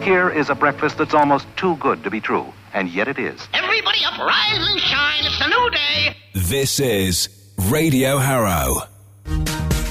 Here is a breakfast that's almost too good to be true, and yet it is. Everybody up, rise and shine. It's a new day. This is Radio Harrow.